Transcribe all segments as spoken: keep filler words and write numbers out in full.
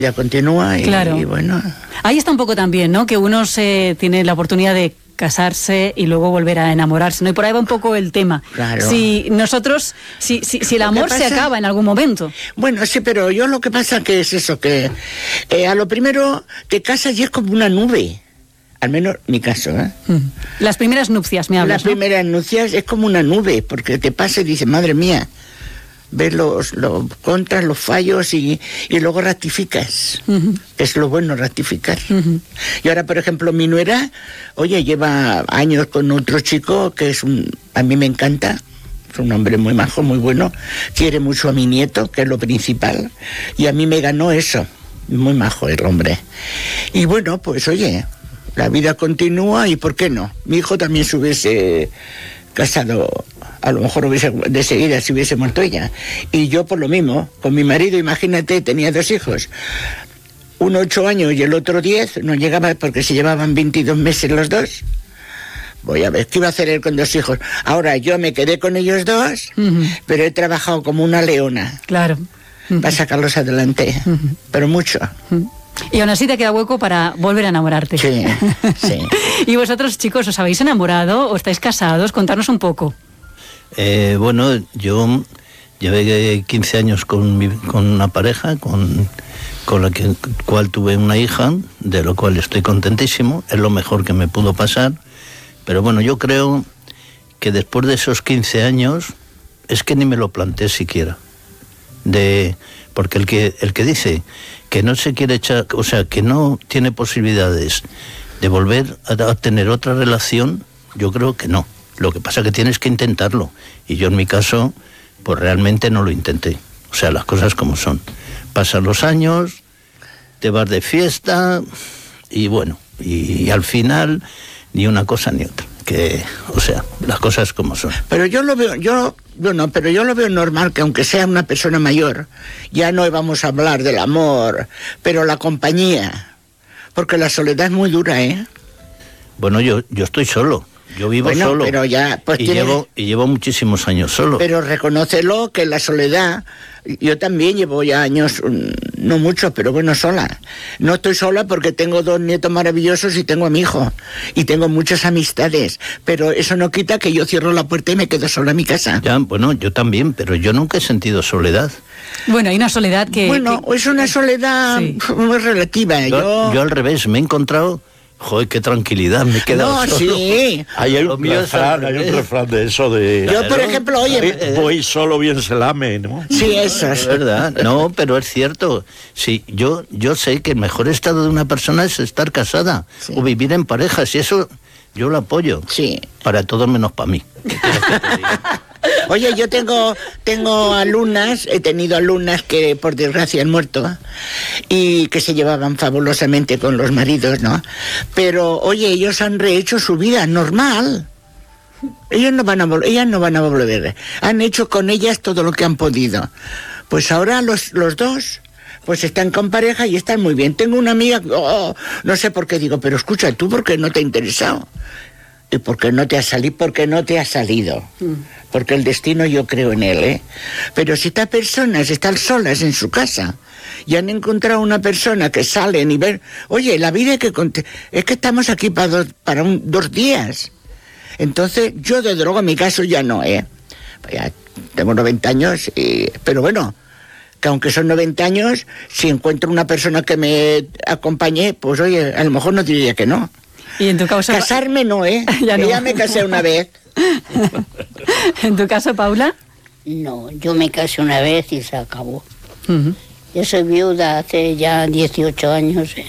Ya continúa y, claro. y bueno. Ahí está un poco también, ¿no? Que uno se tiene la oportunidad de casarse y luego volver a enamorarse, ¿no? Y por ahí va un poco el tema. Claro. Si nosotros, si, si, si el amor pasa, se acaba en algún momento. Bueno, sí, pero yo lo que pasa que es eso, que eh, a lo primero te casas y es como una nube. Al menos mi caso, ¿eh? Las primeras nupcias, me hablas, Las ¿no? primeras nupcias es como una nube, porque te pasa y dices, madre mía, ves los, los contras, los fallos y, y luego rectificas. Uh-huh. Es lo bueno, rectificar. Uh-huh. Y ahora, por ejemplo, mi nuera, oye, lleva años con otro chico que es un, a mí me encanta, es un hombre muy majo, muy bueno, quiere mucho a mi nieto, que es lo principal, y a mí me ganó eso, muy majo el hombre. Y bueno, pues oye, la vida continúa y ¿por qué no? Mi hijo también se hubiese casado, a lo mejor hubiese, de seguida si hubiese muerto ella. Y yo por lo mismo, con mi marido, imagínate, tenía dos hijos. Uno ocho años y el otro diez, no llegaba porque se llevaban veintidós meses los dos. Voy a ver, ¿qué iba a hacer él con dos hijos? Ahora yo me quedé con ellos dos, uh-huh. pero he trabajado como una leona. Claro. Uh-huh. Para sacarlos adelante, uh-huh. pero mucho. Uh-huh. Y aún así te queda hueco para volver a enamorarte. Sí, sí. ¿Y vosotros, chicos, os habéis enamorado o estáis casados? Contarnos un poco. Eh, bueno, yo llevé quince años con, mi, con una pareja, con, con la que, cual tuve una hija, de lo cual estoy contentísimo, es lo mejor que me pudo pasar, pero bueno, yo creo que después de esos quince años, es que ni me lo planteé siquiera, de, porque el que, el que dice que no se quiere echar, o sea, que no tiene posibilidades de volver a, a tener otra relación, yo creo que no. Lo que pasa es que tienes que intentarlo. Y yo en mi caso, pues realmente no lo intenté. O sea, las cosas como son. Pasan los años, te vas de fiesta y bueno, y, y al final ni una cosa ni otra. Que, o sea, las cosas como son. Pero yo lo veo, yo, bueno, pero yo lo veo normal que aunque sea una persona mayor, ya no vamos a hablar del amor, pero la compañía, porque la soledad es muy dura, ¿eh? Bueno, yo, yo estoy solo. Yo vivo bueno, solo pero ya, pues y, tiene... llevo, y llevo muchísimos años solo. Pero reconócelo que la soledad, yo también llevo ya años, no muchos, pero bueno, sola. No estoy sola porque tengo dos nietos maravillosos y tengo a mi hijo. Y tengo muchas amistades, pero eso no quita que yo cierro la puerta y me quedo sola en mi casa. Ya, bueno, yo también, pero yo nunca he sentido soledad. Bueno, hay una soledad que... Bueno, que... es una soledad sí. muy relativa. Yo, yo... yo al revés, me he encontrado... Joder, qué tranquilidad, me he quedado no, solo. Sí. Hay un, refrán, hay un refrán de eso de... Yo, por ejemplo, oye... Voy solo, bien se lame, ¿no? Sí, eso es. verdad. No, pero es cierto. Sí, yo, yo sé que el mejor estado de una persona es estar casada sí. o vivir en parejas, y eso yo lo apoyo. Sí. Para todos menos para mí. Oye, yo tengo tengo alumnas, he tenido alumnas que por desgracia han muerto y que se llevaban fabulosamente con los maridos, ¿no? Pero, oye, ellos han rehecho su vida normal. Ellos no van a vol- ellas no van a volver. Han hecho con ellas todo lo que han podido. Pues ahora los, los dos... pues están con pareja y están muy bien. Tengo una amiga, oh, no sé por qué digo, pero escucha, ¿tú por qué no te ha interesado? ¿Y por qué no te ha salido? Porque no te ha salido. Mm. Porque el destino yo creo en él, ¿eh? Pero si estas personas están solas en su casa y han encontrado una persona que salen y ven, oye, la vida es que, es que estamos aquí para, dos, para un, dos días. Entonces, yo de droga en mi caso ya no, ¿eh? Ya tengo noventa años, y, pero bueno... que aunque son noventa años, si encuentro una persona que me acompañe, pues oye, a lo mejor no diría que no. ¿Y en tu caso? Casarme no, ¿eh? ya, no. ya me casé una vez. ¿En tu caso, Paula? No, yo me casé una vez y se acabó. Uh-huh. Yo soy viuda hace ya dieciocho años. ¿eh?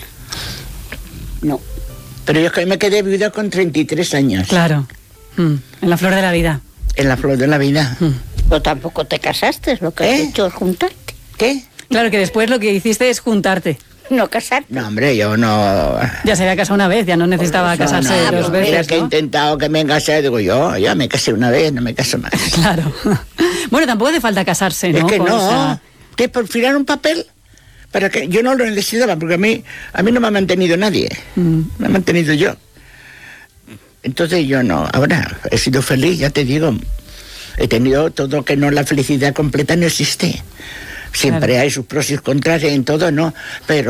No. Pero yo es que me quedé viuda con treinta y tres años. Claro. Mm. En la flor de la vida. En la flor de la vida. Mm. Pero tampoco te casaste, lo que ¿Eh? has hecho es juntarte. ¿Qué? Claro, que después lo que hiciste es juntarte. No casarte. No, hombre, yo no... Ya se había casado una vez, ya no necesitaba eso, casarse no, dos no, veces, mira ¿no? que he intentado que me casé, digo yo, ya me casé una vez, no me caso más. Claro. Bueno, tampoco hace falta casarse, ¿no? Es que Con no, esa... que por firmar un papel, para que yo no lo necesitaba, porque a mí, a mí no me ha mantenido nadie, mm. me ha mantenido yo. Entonces yo no, ahora he sido feliz, ya te digo, he tenido todo, que no, la felicidad completa no existe. Siempre claro. hay sus pros y sus contras en todo, ¿no? Pero